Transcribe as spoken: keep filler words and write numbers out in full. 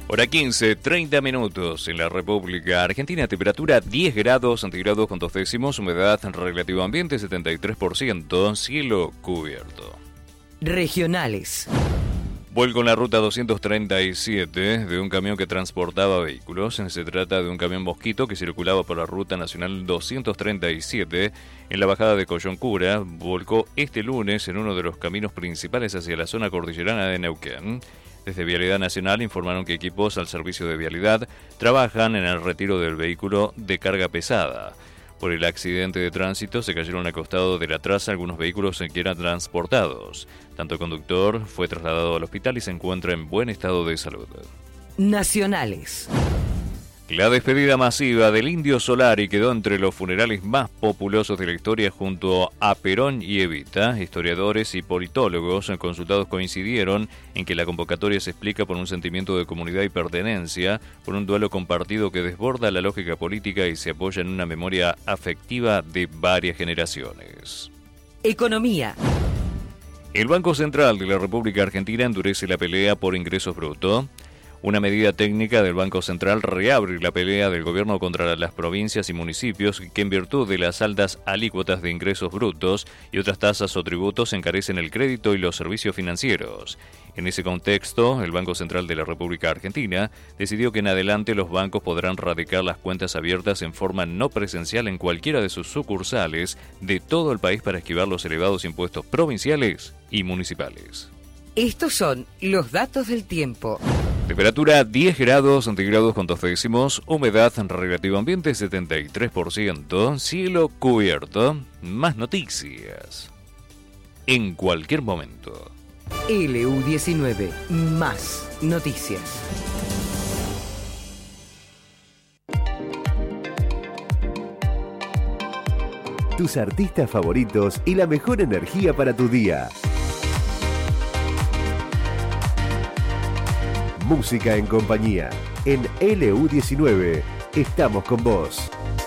Hora quince, treinta minutos en la República Argentina, temperatura diez grados centígrados con dos décimos, humedad relativo ambiente setenta y tres por ciento, cielo cubierto. Regionales. Vuelco en la ruta doscientos treinta y siete de un camión que transportaba vehículos. Se trata de un camión Mosquito que circulaba por la ruta nacional doscientos treinta y siete en la bajada de Coyoncura. Volcó este lunes en uno de los caminos principales hacia la zona cordillerana de Neuquén. Desde Vialidad Nacional informaron que equipos al servicio de vialidad trabajan en el retiro del vehículo de carga pesada. Por el accidente de tránsito se cayeron al costado de la traza algunos vehículos en que eran transportados. Tanto el conductor fue trasladado al hospital y se encuentra en buen estado de salud. Nacionales. La despedida masiva del Indio Solari quedó entre los funerales más populosos de la historia junto a Perón y Evita. Historiadores y politólogos consultados coincidieron en que la convocatoria se explica por un sentimiento de comunidad y pertenencia, por un duelo compartido que desborda la lógica política y se apoya en una memoria afectiva de varias generaciones. Economía. El Banco Central de la República Argentina endurece la pelea por ingresos brutos. Una medida técnica del Banco Central reabre la pelea del gobierno contra las provincias y municipios que en virtud de las altas alícuotas de ingresos brutos y otras tasas o tributos encarecen el crédito y los servicios financieros. En ese contexto, el Banco Central de la República Argentina decidió que en adelante los bancos podrán radicar las cuentas abiertas en forma no presencial en cualquiera de sus sucursales de todo el país para esquivar los elevados impuestos provinciales y municipales. Estos son los datos del tiempo. Temperatura diez grados centígrados con dos décimos, humedad relativo ambiente setenta y tres por ciento, cielo cubierto. Más noticias en cualquier momento. L U diecinueve, más noticias. Tus artistas favoritos y la mejor energía para tu día. Música en compañía. En L U diecinueve estamos con vos.